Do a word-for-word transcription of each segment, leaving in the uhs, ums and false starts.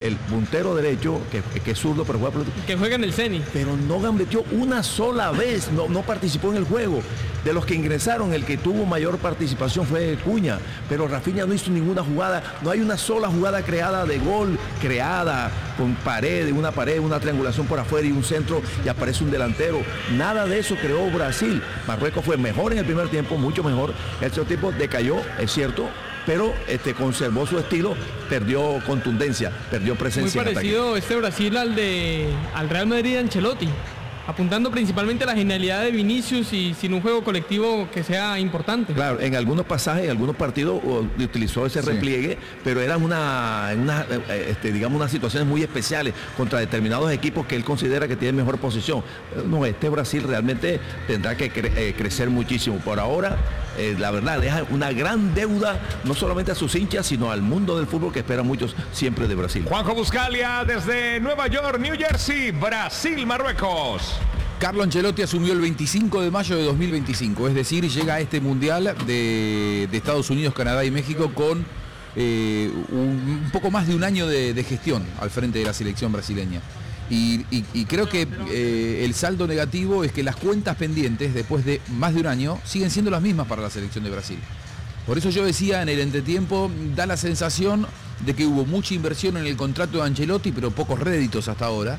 el puntero derecho, que, que es zurdo, pero juega por... Que juega en el Zenit. Pero no gambeteó una sola vez, no, no participó en el juego. De los que ingresaron, el que tuvo mayor participación fue Cuña, pero Rafinha no hizo ninguna jugada, no hay una sola jugada creada de gol, creada con pared, una pared, una triangulación por afuera y un centro y aparece un delantero. Nada de eso creó Brasil. Marruecos fue mejor en el primer tiempo, mucho mejor. El segundo tiempo decayó, es cierto, pero este, conservó su estilo, perdió contundencia, perdió presencia. Muy parecido este Brasil al de al Real Madrid de Ancelotti, apuntando principalmente a la genialidad de Vinicius y sin un juego colectivo que sea importante. Claro, en algunos pasajes, en algunos partidos utilizó ese sí. repliegue, pero eran una, una este, digamos, unas situaciones muy especiales contra determinados equipos que él considera que tienen mejor posición. No, este Brasil realmente tendrá que cre eh, crecer muchísimo. Por ahora, eh, la verdad, deja una gran deuda, no solamente a sus hinchas, sino al mundo del fútbol que esperan muchos siempre de Brasil. Juanjo Buscalia desde Nueva York, New Jersey, Brasil, Marruecos. Carlo Ancelotti asumió el veinticinco de mayo de dos mil veinticinco, es decir, llega a este Mundial de, de Estados Unidos, Canadá y México con eh, un, un poco más de un año de, de gestión al frente de la selección brasileña. Y, y, y creo que eh, el saldo negativo es que las cuentas pendientes, después de más de un año, siguen siendo las mismas para la selección de Brasil. Por eso yo decía en el entretiempo, da la sensación de que hubo mucha inversión en el contrato de Ancelotti, pero pocos réditos hasta ahora,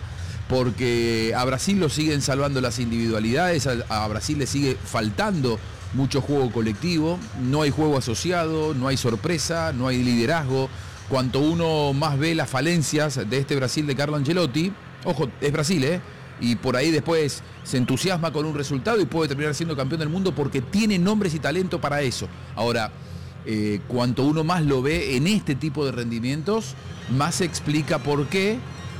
porque a Brasil lo siguen salvando las individualidades, a, a Brasil le sigue faltando mucho juego colectivo, no hay juego asociado, no hay sorpresa, no hay liderazgo. Cuanto uno más ve las falencias de este Brasil de Carlo Ancelotti, ojo, es Brasil, ¿eh? Y por ahí después se entusiasma con un resultado y puede terminar siendo campeón del mundo porque tiene nombres y talento para eso. Ahora, eh, cuanto uno más lo ve en este tipo de rendimientos, más se explica por qué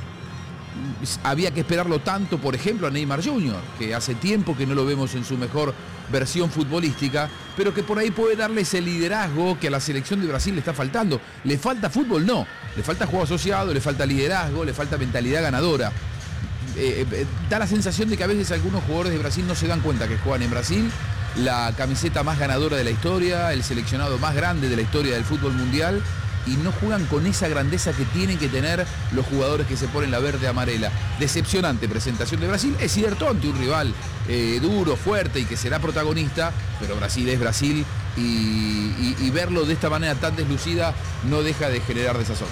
había que esperarlo tanto, por ejemplo, a Neymar junior, que hace tiempo que no lo vemos en su mejor versión futbolística, pero que por ahí puede darle ese liderazgo que a la selección de Brasil le está faltando. ¿Le falta fútbol? No. Le falta juego asociado, le falta liderazgo, le falta mentalidad ganadora. Eh, eh, da la sensación de que a veces algunos jugadores de Brasil no se dan cuenta que juegan en Brasil, la camiseta más ganadora de la historia, el seleccionado más grande de la historia del fútbol mundial, y no juegan con esa grandeza que tienen que tener los jugadores que se ponen la verde amarela. Decepcionante presentación de Brasil, es cierto, ante un rival eh, duro, fuerte y que será protagonista, pero Brasil es Brasil y, y, y verlo de esta manera tan deslucida no deja de generar desazón.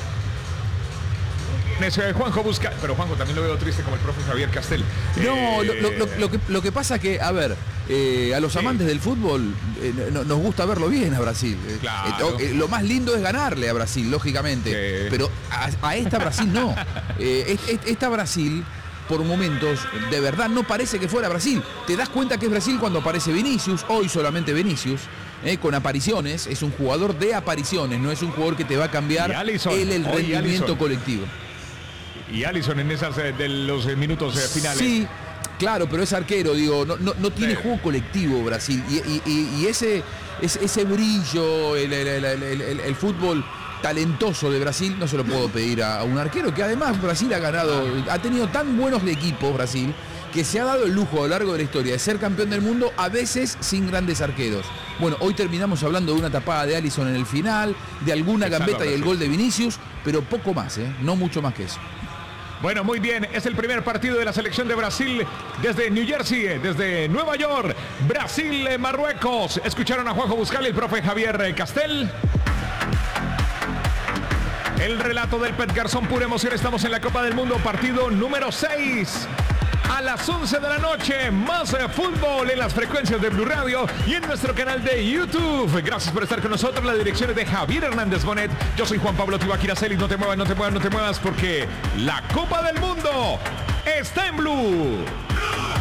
Juanjo busca, pero Juanjo también lo veo triste como el profe Javier Castel. No, eh... lo, lo, lo, que, lo que pasa es que, a ver, eh, a los sí. amantes del fútbol eh, no, nos gusta verlo bien a Brasil. Claro. Eh, eh, lo más lindo es ganarle a Brasil, lógicamente, sí. pero a, a esta Brasil no. Eh, esta Brasil, por momentos, de verdad no parece que fuera Brasil. Te das cuenta que es Brasil cuando aparece Vinicius, hoy solamente Vinicius. Eh, con apariciones, es un jugador de apariciones, no es un jugador que te va a cambiar Alisson, el, el rendimiento colectivo. Y Alisson en esas eh, de los eh, minutos eh, finales. Sí, claro, pero es arquero, digo, no, no, no tiene sí. juego colectivo Brasil. Y, y, y, y ese, ese, ese brillo, el, el, el, el, el, el fútbol talentoso de Brasil, no se lo puedo pedir a, a un arquero, que además Brasil ha ganado, ha tenido tan buenos equipos Brasil, que se ha dado el lujo a lo largo de la historia de ser campeón del mundo, a veces sin grandes arqueros. Bueno, hoy terminamos hablando de una tapada de Alisson en el final, de alguna gambeta y el gol de Vinicius, pero poco más, ¿eh? No mucho más que eso. Bueno, muy bien, es el primer partido de la selección de Brasil desde New Jersey, desde Nueva York, Brasil, Marruecos. Escucharon a Juanjo Buscalia, el profe Javier Castel. El relato del Pet Garzón, pura emoción, estamos en la Copa del Mundo, partido número seis. A las once de la noche, más fútbol en las frecuencias de Blue Radio y en nuestro canal de YouTube. Gracias por estar con nosotros. La dirección es de Javier Hernández Bonet. Yo soy Juan Pablo Tibaquira Celi. No te muevas, no te muevas, no te muevas, porque la Copa del Mundo está en Blue.